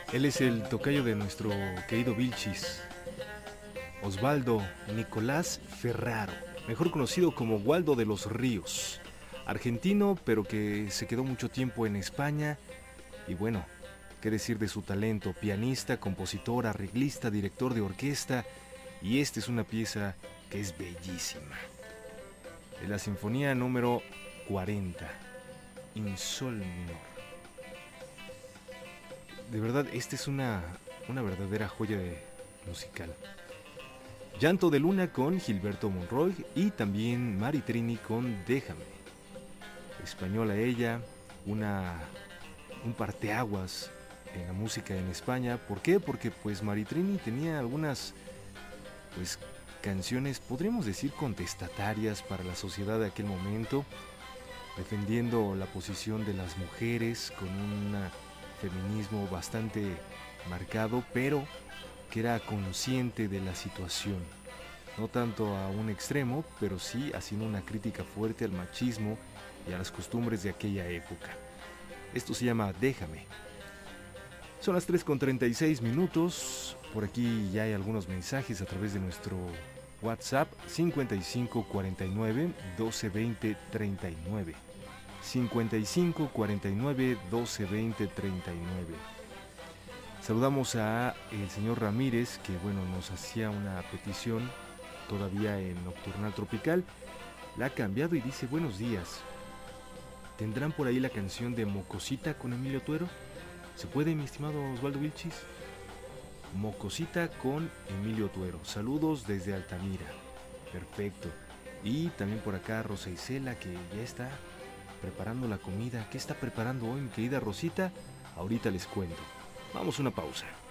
Él es el tocayo de nuestro querido Vilchis, Osvaldo Nicolás Ferraro, mejor conocido como Waldo de los Ríos, argentino pero que se quedó mucho tiempo en España y bueno, qué decir de su talento, pianista, compositor, arreglista, director de orquesta y esta es una pieza que es bellísima, de la Sinfonía número 40, in sol menor. De verdad, esta es una verdadera joya musical. Llanto de Luna con Gilberto Monroy y también Mari Trini con Déjame. Española ella, un parteaguas en la música en España. ¿Por qué? Porque pues Mari Trini tenía algunas pues canciones, podríamos decir, contestatarias para la sociedad de aquel momento, defendiendo la posición de las mujeres con un feminismo bastante marcado, pero que era consciente de la situación. No tanto a un extremo, pero sí haciendo una crítica fuerte al machismo y a las costumbres de aquella época. Esto se llama Déjame. Son las 3:36. Por aquí ya hay algunos mensajes a través de nuestro WhatsApp 5549 1220 39. 5549 1220 39. Saludamos a el señor Ramírez, que bueno, nos hacía una petición todavía en Nocturnal Tropical. La ha cambiado y dice: buenos días. ¿Tendrán por ahí la canción de Mocosita con Emilio Tuero? ¿Se puede, mi estimado Osvaldo Vilchis? Mocosita con Emilio Tuero. Saludos desde Altamira. Perfecto. Y también por acá Rosa Isela, que ya está preparando la comida. ¿Qué está preparando hoy, mi querida Rosita? Ahorita les cuento. Vamos a una pausa.